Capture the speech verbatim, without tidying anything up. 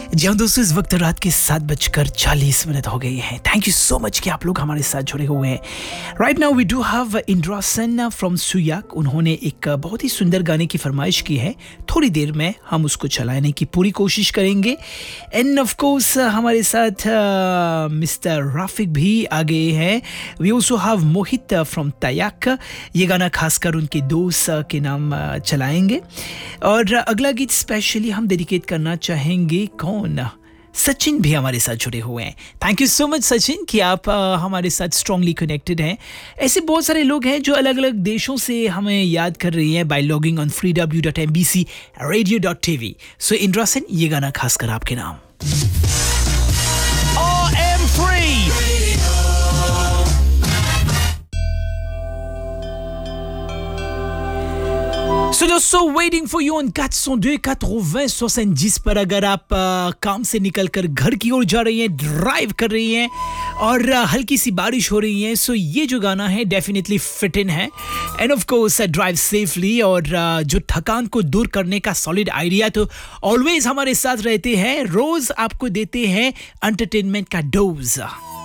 जी हाँ दोस्तों, इस वक्त रात के सात बजकर चालीस मिनट हो गई हैं। थैंक यू सो मच कि आप लोग हमारे साथ जुड़े हुए हैं। Right now we do have Indrasan from सुयाक। उन्होंने एक बहुत ही सुंदर गाने की फरमाइश की है। थोड़ी देर में हम उसको चलाने की पूरी कोशिश करेंगे। एंड ऑफ कोर्स हमारे साथ मिस्टर राफिक भी आ गए हैं। We also have Mohit from तयाक। ये गाना खासकर उनके दोस्त के नाम uh, चलाएंगे। और अगला गीत स्पेशली हम डेडिकेट करना चाहेंगे कौन, सचिन भी हमारे साथ जुड़े हुए हैं। Thank you so much Sachin कि आप आ, हमारे साथ स्ट्रांगली कनेक्टेड हैं। ऐसे बहुत सारे लोग हैं जो अलग अलग देशों से हमें याद कर रही हैं bye logging on free W dot M B C radio dot T V. सो इंद्रासन, ये गाना खासकर आपके नाम। आर एम थ्री So दोस्तों, waiting for you on quatre cent deux quatre-vingts soixante-dix पर अगर आप आ, काम से निकलकर घर की ओर जा रही हैं, ड्राइव कर रही हैं और आ, हल्की सी बारिश हो रही है, सो ये जो गाना है डेफिनेटली फिट इन है। End of course drive safely. और आ, जो थकान को दूर करने का सॉलिड आइडिया तो ऑलवेज हमारे साथ रहते हैं, रोज आपको देते हैं एंटरटेनमेंट का डोज।